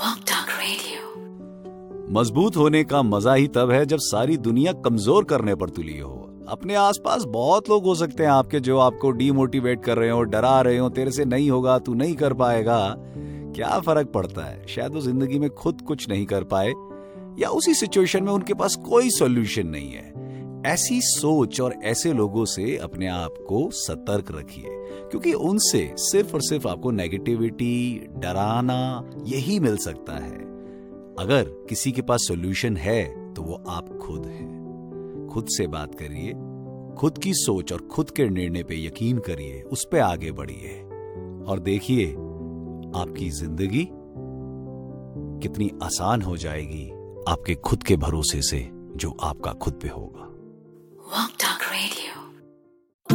Talk Radio। मजबूत होने का मजा ही तब है जब सारी दुनिया कमजोर करने पर तुली हो। अपने आसपास बहुत लोग हो सकते हैं आपके जो आपको डीमोटिवेट कर रहे हो, डरा रहे हो, तेरे से नहीं होगा, तू नहीं कर पाएगा। क्या फर्क पड़ता है, शायद वो जिंदगी में खुद कुछ नहीं कर पाए या उसी सिचुएशन में उनके पास कोई सॉल्यूशन नहीं है। ऐसी सोच और ऐसे लोगों से अपने आप को सतर्क रखिए, क्योंकि उनसे सिर्फ और सिर्फ आपको नेगेटिविटी, डराना यही मिल सकता है। अगर किसी के पास सॉल्यूशन है तो वो आप खुद हैं। खुद से बात करिए, खुद की सोच और खुद के निर्णय पे यकीन करिए, उस पे आगे बढ़िए और देखिए आपकी जिंदगी कितनी आसान हो जाएगी आपके खुद के भरोसे से, जो आपका खुद पे होगा। Talk